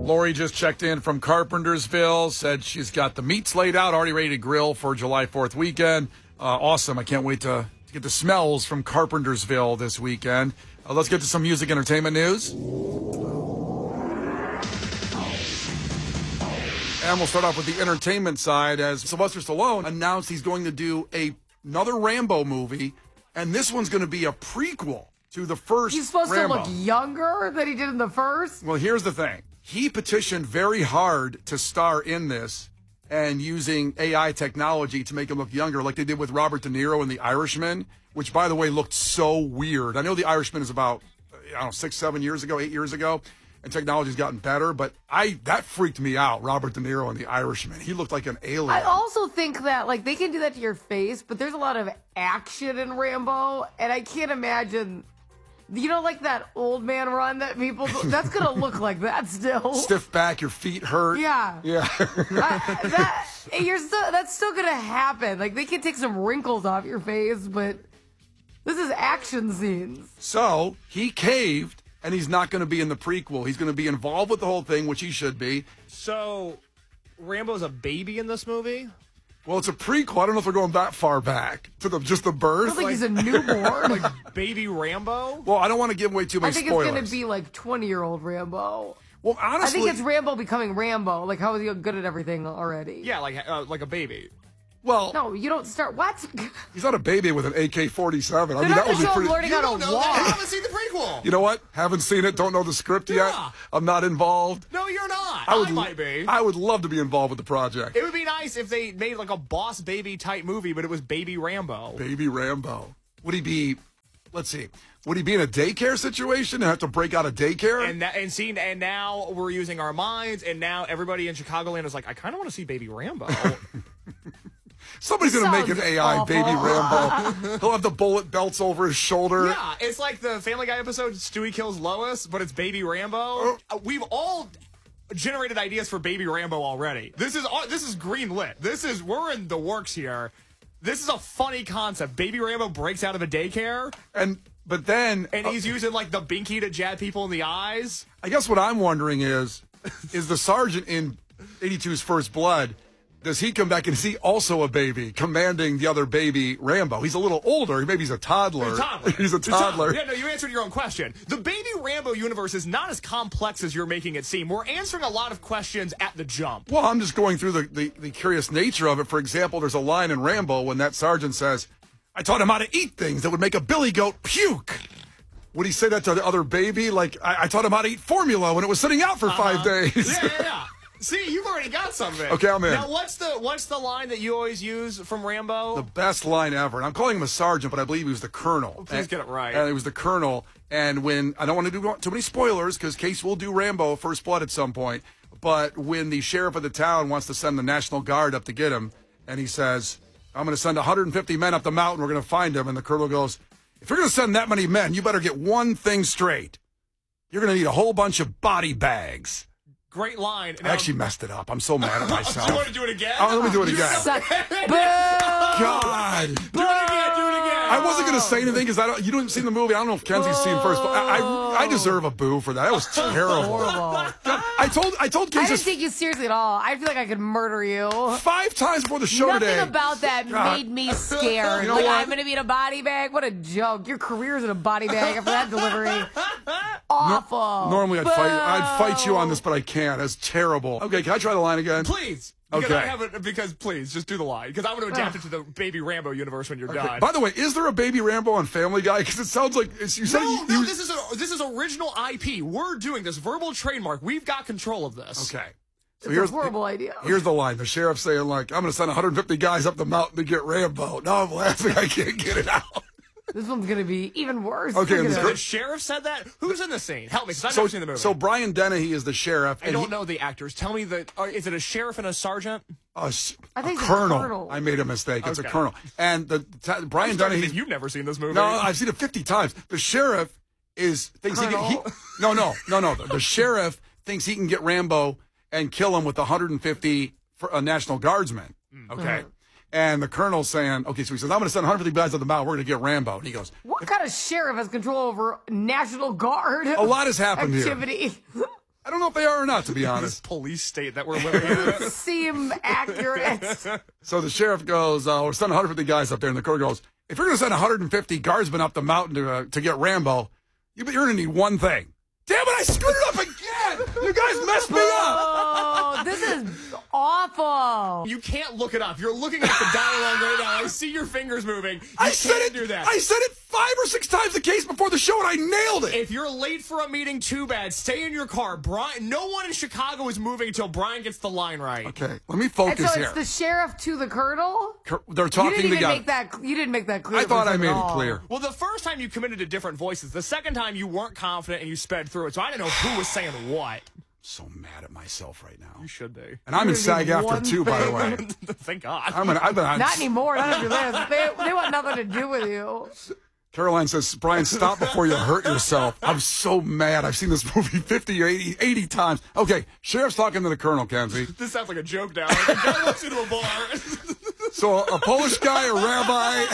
Lori just checked in from Carpentersville, said she's got the meats laid out, already ready to grill for July 4th weekend. Awesome. I can't wait to get the smells from Carpentersville this weekend. Let's get to some music entertainment news. And we'll start off with the entertainment side as Sylvester Stallone announced he's going to do another Rambo movie, and this one's going to be a prequel to the first He's supposed Rambo. to look younger than he did in the first? Well, here's the thing. He petitioned very hard to star in this and using AI technology to make him look younger, like they did with Robert De Niro in The Irishman, which, by the way, looked so weird. I know The Irishman is about, 6, 7 years ago, 8 years ago, and technology's gotten better, but that freaked me out, Robert De Niro in The Irishman. He looked like an alien. I also think that, they can do that to your face, but there's a lot of action in Rambo, and I can't imagine... that old man run that people do? That's going to look like that still. Stiff back, your feet hurt. Yeah. Yeah. That's still going to happen. They can take some wrinkles off your face, but this is action scenes. So he caved, and he's not going to be in the prequel. He's going to be involved with the whole thing, which he should be. So Rambo's a baby in this movie? Well, it's a prequel. I don't know if they're going that far back to just the birth. I don't think he's a newborn. Baby Rambo? Well, I don't want to give away too many spoilers. I think it's going to be 20-year-old Rambo. Well, honestly, I think it's Rambo becoming Rambo. How is he good at everything already? Yeah, like a baby. Well, no, you don't start. What? He's not a baby with an AK-47. I mean, that would be pretty. You don't know that. You haven't seen the prequel. You know what? Haven't seen it. Don't know the script yet. I'm not involved. No, you're not. I might be. I would love to be involved with the project. It would be nice if they made a Boss Baby type movie, but it was Baby Rambo. Baby Rambo. Would he be? Let's see. Would he be in a daycare situation and have to break out of daycare? And now we're using our minds, and now everybody in Chicagoland is like, I kind of want to see Baby Rambo. Somebody's going to make an AI awful. Baby Rambo. He'll have the bullet belts over his shoulder. Yeah, it's like the Family Guy episode, Stewie Kills Lois, but it's Baby Rambo. We've all generated ideas for Baby Rambo already. This is green lit. We're in the works here. This is a funny concept. Baby Rambo breaks out of a daycare. But then... And he's using, the binky to jab people in the eyes. I guess what I'm wondering is the sergeant in 82's First Blood... Does he come back and is he also a baby commanding the other baby Rambo? He's a little older. Maybe he's a toddler. He's a toddler. Yeah, no, you answered your own question. The Baby Rambo universe is not as complex as you're making it seem. We're answering a lot of questions at the jump. Well, I'm just going through the curious nature of it. For example, there's a line in Rambo when that sergeant says, I taught him how to eat things that would make a billy goat puke. Would he say that to the other baby? I taught him how to eat formula when it was sitting out for 5 days. Yeah. See, you've already got something. Okay, I'm in. Now, what's the line that you always use from Rambo? The best line ever. And I'm calling him a sergeant, but I believe he was the colonel. Please get it right. And he was the colonel. And when I don't want to do too many spoilers because Case will do Rambo First Blood at some point. But when the sheriff of the town wants to send the National Guard up to get him, and he says, I'm going to send 150 men up the mountain. We're going to find him. And the colonel goes, if you're going to send that many men, you better get one thing straight. You're going to need a whole bunch of body bags. Great line. I actually messed it up. I'm so mad at myself. Do you want to do it again? Oh, let me do it again. God. Do it again. I wasn't going to say anything because you didn't see the movie. I don't know if Kenzie's seen First. I deserve a boo for that. That was terrible. I told Kenzie. I didn't take you seriously at all. I feel like I could murder you 5 times before the show Nothing today. Nothing about that made me scared. You know what? I'm going to be in a body bag. What a joke. Your career's in a body bag after that delivery. Awful. Normally I'd fight you on this, but I can't. That's terrible. Okay, can I try the line again? Please. Because please, just do the line. Because I want to adapt it to the Baby Rambo universe when you're done. By the way, is there a Baby Rambo on Family Guy? Because it sounds like you said. No, this is original IP. We're doing this verbal trademark. We've got control of this. Okay. So it's a horrible idea. Here's the line. The sheriff's saying, I'm going to send 150 guys up the mountain to get Rambo. No, I'm laughing. I can't get it out. This one's going to be even worse. Okay, the sheriff said that? Who's in the scene? Help me, because I've never seen the movie. So Brian Dennehy is the sheriff. I don't know the actors. Tell me, is it a sheriff and a sergeant? I think colonel. I made a mistake. Okay. It's a colonel. And Brian Dennehy. You've never seen this movie? No, I've seen it 50 times. The sheriff thinks he can. No. The sheriff thinks he can get Rambo and kill him with 150 National Guardsmen. Okay. Mm-hmm. And the colonel's saying, okay, so he says, I'm going to send 150 guys up the mountain. We're going to get Rambo. And he goes, what kind of sheriff has control over National Guard? A lot has happened activity? here. I don't know if they are or not, to be This honest. police state that we're living in. Seem accurate. So the sheriff goes, we're sending 150 guys up there, and the colonel goes, if you're going to send 150 guardsmen up the mountain to get Rambo, you're going to need one thing. Damn it, I screwed it up again! You guys messed me up! Oh, this is awful. You can't look it up. You're looking at the dialogue right now. I see your fingers moving. You I said can't it. do that. I said it 5 or 6 times the case before the show, and I nailed it. If you're late for a meeting, too bad. Stay in your car. Brian. No one in Chicago is moving until Brian gets the line right. Okay, let me And focus so here. it's the sheriff to the colonel? They're You talking didn't even together. make that. You didn't make that clear. I thought for I us made at it all. clear. Well, the first time you committed to different voices. The second time you weren't confident and you sped through it. So I didn't know who was saying what. So mad at myself right now. You should be. And I'm in You're gonna SAG need after one too, by the way. Thank God. I've been on. Not anymore. Not after this. They want nothing to do with you. Caroline says, Brian, stop before you hurt yourself. I'm so mad. I've seen this movie 50 or 80 times. Okay, sheriff's talking to the colonel, Kenzie. This sounds like a joke now. Like a guy walks into a bar. So a Polish guy, a rabbi,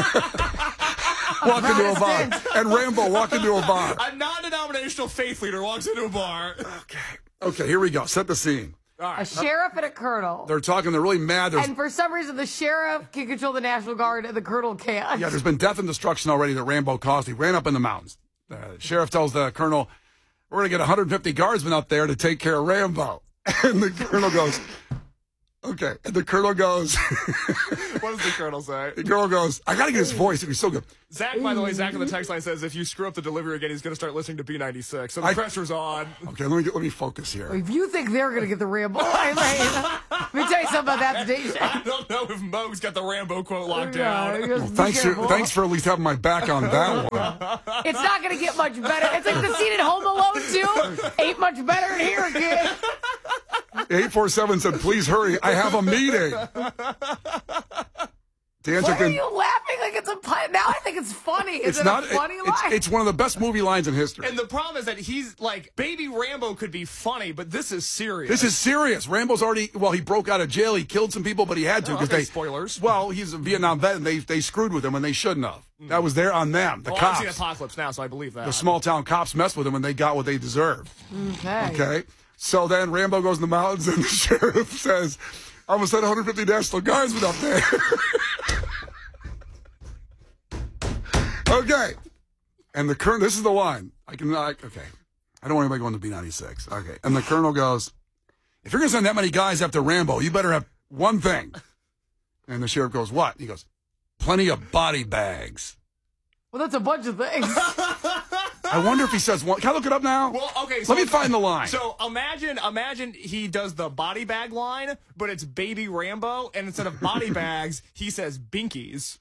walk into a bar, and Rambo walk into a bar. A non-denominational faith leader walks into a bar. Okay, here we go. Set the scene. All A right. sheriff and a colonel. They're talking. They're really mad. There's, And for some reason, the sheriff can control the National Guard and the colonel can't. yeah, there's been death and destruction already that Rambo caused. He ran up in the mountains. The sheriff tells the colonel, we're going to get 150 guardsmen up there to take care of Rambo. And the colonel goes, okay. And the colonel goes, What does the colonel say? the colonel goes, I got to get his voice. It'd be so good. Zach, by the way, Zach on the text line says if you screw up the delivery again, he's going to start listening to B96. So the pressure's on. Okay, let me focus here. If you think they're going to get the Rambo, let me tell you something about that station. I don't know if Moe's got the Rambo quote locked down. Yeah, just be careful. Thanks for at least having my back on that one. It's not going to get much better. It's like the scene in Home Alone 2. Ain't much better in here, kid. 847 said, please hurry. I have a meeting. The answer Why are you laughing like it's a pun? Now I think it's funny. Is it not a funny line? it's one of the best movie lines in history. And the problem is that he's like, Baby Rambo could be funny, but this is serious. This is serious. Rambo's already, he broke out of jail. He killed some people, but he had to because okay, spoilers. Well, he's a Vietnam vet, and they screwed with him, and they shouldn't have. That was there on them. The Well, I've cops, seen Apocalypse Now, so I believe that. the small town cops messed with him, and they got what they deserved. Okay. Okay. So then Rambo goes in the mountains, and the sheriff says, "I'm gonna send 150 National Guardsmen up there." Okay. And the colonel, this is the line. Okay. I don't want anybody going to B96. Okay. And the colonel goes, if you're going to send that many guys after Rambo, you better have one thing. And the sheriff goes, what? He goes, plenty of body bags. Well, that's a bunch of things. I wonder if he says one. Can I look it up now? Well, okay. So Let me find the line. So imagine he does the body bag line, but it's Baby Rambo, and instead of body bags, he says binkies.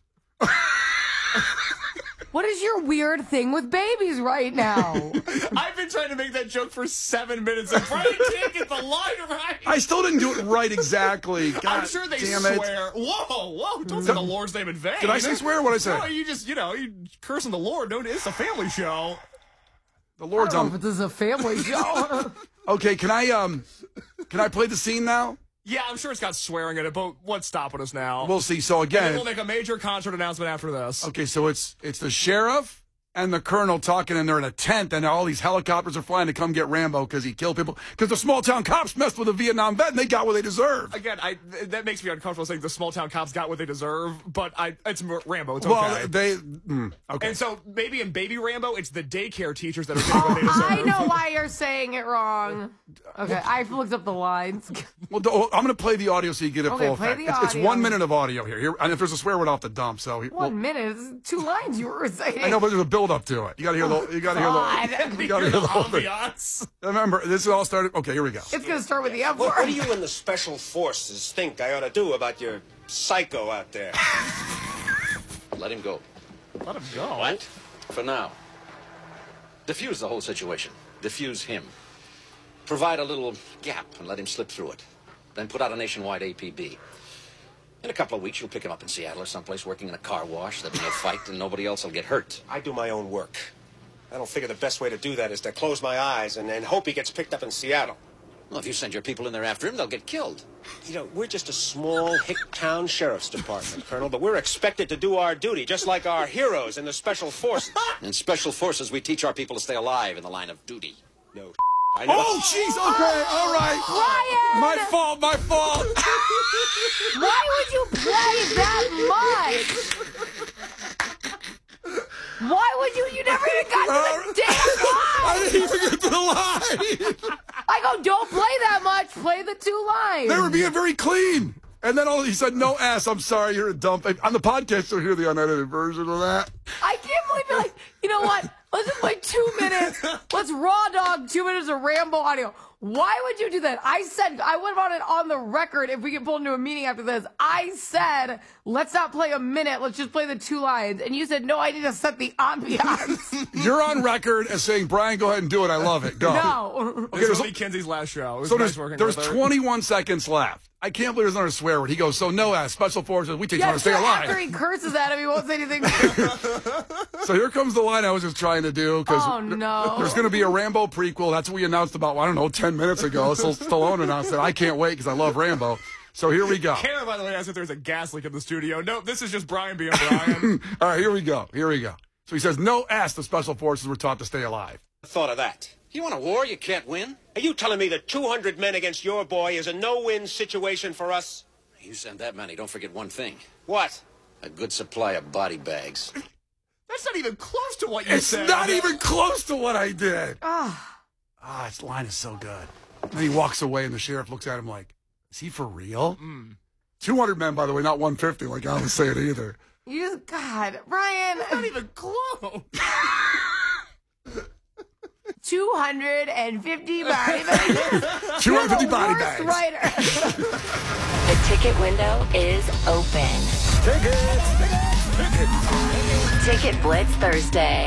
What is your weird thing with babies right now? I've been trying to make that joke for 7 minutes, and Brian can't get the line right. I still didn't do it right exactly. God I'm sure they damn swear. Whoa, don't say the Lord's name in vain. Did I say swear? What did I say? No, you just, you cursing the Lord. No, it's a family show. The I Lord's don't know on. if this is a family show. Okay, can I play the scene now? Yeah, I'm sure it's got swearing in it, but what's stopping us now? We'll see. So And then again, we'll make a major concert announcement after this. okay, so it's the sheriff and the colonel talking, and they're in a tent, and all these helicopters are flying to come get Rambo because he killed people. Because the small town cops messed with a Vietnam vet, and they got what they deserved. Again, that makes me uncomfortable saying the small town cops got what they deserve, but it's Rambo. It's Well, okay. okay. And so maybe in Baby Rambo, it's the daycare teachers that are getting what they deserve. I know why you're saying it wrong. Okay, I've looked up the lines. Well, I'm going to play the audio so you get it Okay, full play effect. the It's audio. 1 minute of audio here. And if there's a swear word off the dump, so 1 minute. This is 2 lines you were saying. I know, but there's a build up to it. You got to hear the. You got to hear God. the. You got to hear the whole thing. ambiance. Remember, this is all started. Okay, here we go. It's going to start with the F What word. do you and the special forces think I ought to do about your psycho out there? Let him go. Let him go. What? For now. Diffuse the whole situation. Diffuse him. Provide a little gap and let him slip through it. Then put out a nationwide APB. In a couple of weeks, you'll pick him up in Seattle or someplace working in a car wash. There'll be no fight and nobody else will get hurt. I do my own work. I don't figure the best way to do that is to close my eyes and hope he gets picked up in Seattle. Well, if you send your people in there after him, they'll get killed. You know, we're just a small hick town sheriff's department, Colonel, but we're expected to do our duty, just like our heroes in the special forces. In special forces, we teach our people to stay alive in the line of duty. No, I know. Oh, jeez. Okay. All right. Ryan! My fault. Why would you play that much? Why would you? You never even got to the damn I line. didn't even get to the line. I go, don't play that much. Play the 2 lines. They were being very clean. And then he said, no ass. I'm sorry. You're a dump. On the podcast, you'll hear the unedited version of that. I can't believe you're like, you know what? Let's just play 2 minutes. Let's raw dog 2 minutes of Rambo audio. Why would you do that? I said, I went on it on the record if we get pulled into a meeting after this. I said, let's not play a minute. Let's just play the 2 lines. And you said, no, I need to set the ambiance. You're on record as saying, Brian, go ahead and do it. I love it. Go. No. This will be Kenzie's last show. It was So nice working there's with her. 21 seconds left. I can't believe there's another swear word. He goes, so no ass, special forces, we teach you how Yeah, to stay alive. after he curses at him, he won't say anything. So here comes the line I was just trying to do. Because Oh, no. there's going to be a Rambo prequel. That's what we announced about, I don't know, 10 minutes ago. So Stallone announced it. I can't wait because I love Rambo. So here we go. Kara, by the way, asked if there's a gas leak in the studio. No, this is just Brian being Brian. All right, here we go. So he says, no ass, the special forces were taught to stay alive. Thought of that. You want a war you can't win? Are you telling me that 200 men against your boy is a no-win situation for us? You send that many, don't forget one thing. What? A good supply of body bags. That's not even close to what you It's said. not even close to what I did. This line is so good. And he walks away, and the sheriff looks at him like, is he for real? 200 men, by the way, not 150, like I was saying either. God, Brian. Not even close. 250 body bags. 250 body Worst bags. writer. The ticket window is open. Ticket Blitz Thursday.